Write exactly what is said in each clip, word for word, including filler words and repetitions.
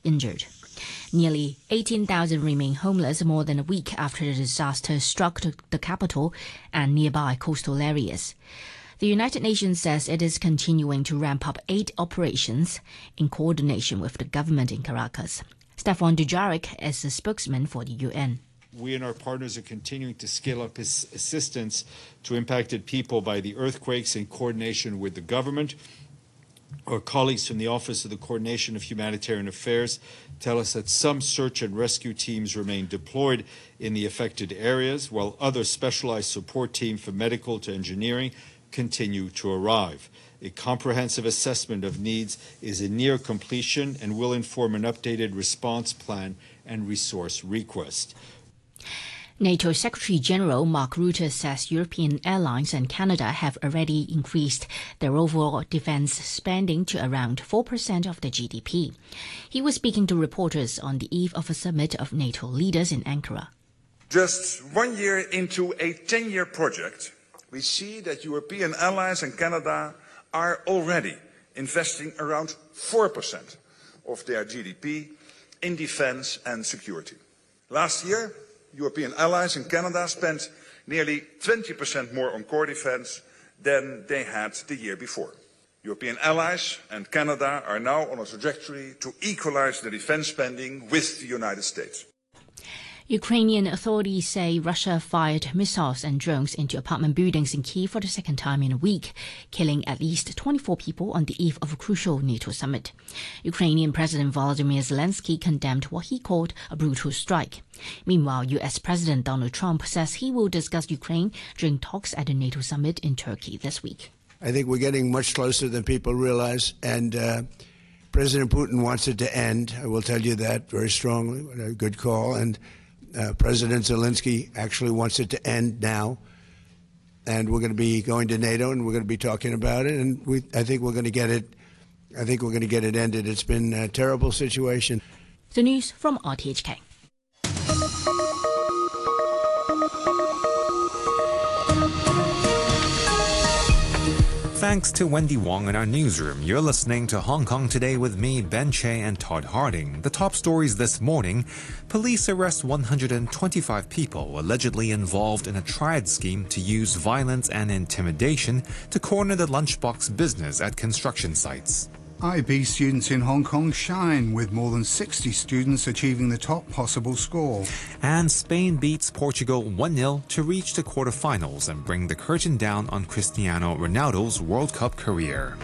injured. Nearly eighteen thousand remain homeless more than a week after the disaster struck the capital and nearby coastal areas. The United Nations says it is continuing to ramp up aid operations in coordination with the government in Caracas. Stefan Dujarric is the spokesman for the U N. We and our partners are continuing to scale up his assistance to impacted people by the earthquakes in coordination with the government. Our colleagues from the Office of the Coordination of Humanitarian Affairs tell us that some search and rescue teams remain deployed in the affected areas, while other specialized support teams from medical to engineering continue to arrive. A comprehensive assessment of needs is in near completion and will inform an updated response plan and resource request. NATO Secretary-General Mark Rutte says European airlines and Canada have already increased their overall defense spending to around four percent of their G D P. He was speaking to reporters on the eve of a summit of NATO leaders in Ankara. Just one year into a ten-year project, we see that European allies and Canada are already investing around four percent of their G D P in defense and security. Last year, European allies in Canada spent nearly twenty percent more on core defense than they had the year before. European allies and Canada are now on a trajectory to equalize their defense spending with the United States. Ukrainian authorities say Russia fired missiles and drones into apartment buildings in Kyiv for the second time in a week, killing at least twenty-four people on the eve of a crucial NATO summit. Ukrainian President Volodymyr Zelensky condemned what he called a brutal strike. Meanwhile, U S President Donald Trump says he will discuss Ukraine during talks at the NATO summit in Turkey this week. I think we're getting much closer than people realize, and uh, President Putin wants it to end. I will tell you that very strongly. What a good call. And Uh, President Zelensky actually wants it to end now, and we're going to be going to NATO and we're going to be talking about it, and we, I think we're going to get it. I think we're going to get it ended. It's been a terrible situation. The news from R T H K. Thanks to Wendy Wong in our newsroom. You're listening to Hong Kong Today with me, Ben Che and Todd Harding. The top stories this morning: police arrest one hundred twenty-five people allegedly involved in a triad scheme to use violence and intimidation to corner the lunchbox business at construction sites. I B students in Hong Kong shine, with more than sixty students achieving the top possible score. And Spain beats Portugal one nil to reach the quarterfinals and bring the curtain down on Cristiano Ronaldo's World Cup career.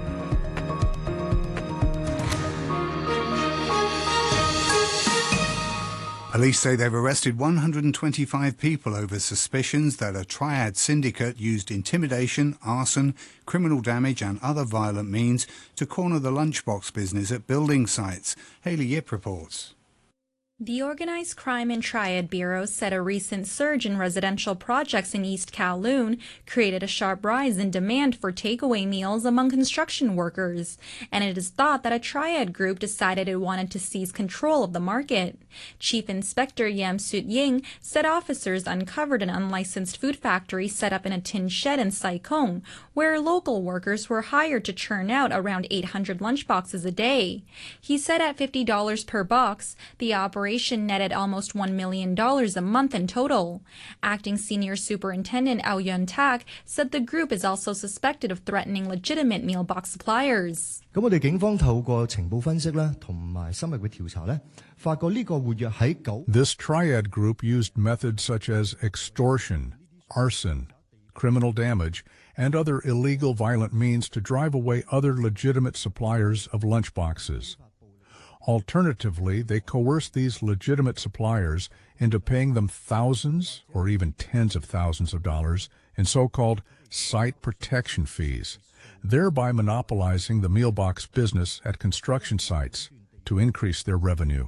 Police say they've arrested one hundred twenty-five people over suspicions that a triad syndicate used intimidation, arson, criminal damage and other violent means to corner the lunchbox business at building sites. Hayley Yip reports. The Organized Crime and Triad Bureau said a recent surge in residential projects in East Kowloon created a sharp rise in demand for takeaway meals among construction workers, and it is thought that a triad group decided it wanted to seize control of the market. Chief Inspector Yam Sut Ying said officers uncovered an unlicensed food factory set up in a tin shed in Sai Kung, where local workers were hired to churn out around eight hundred lunchboxes a day. He said at fifty dollars per box, the operation netted almost one million dollars a month in total. Acting Senior Superintendent Ao Yun Tak said the group is also suspected of threatening legitimate meal box suppliers. 咁我哋警方透過情報分析咧，同埋深入嘅調查咧，發覺呢個活躍喺九。 This triad group used methods such as extortion, arson, criminal damage, and other illegal violent means to drive away other legitimate suppliers of lunchboxes. Alternatively, they coerce these legitimate suppliers into paying them thousands or even tens of thousands of dollars in so-called site protection fees, thereby monopolizing the meal box business at construction sites to increase their revenue.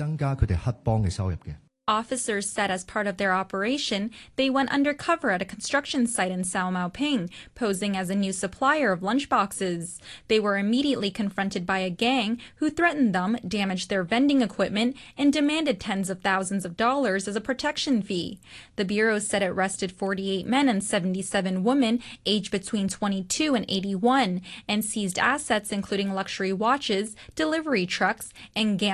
Officers said as part of their operation, they went undercover at a construction site in Sao Mau Ping, posing as a new supplier of lunchboxes. They were immediately confronted by a gang who threatened them, damaged their vending equipment, and demanded tens of thousands of dollars as a protection fee. The Bureau said it arrested forty-eight men and seventy-seven women aged between twenty-two and eighty-one and seized assets including luxury watches, delivery trucks, and gambling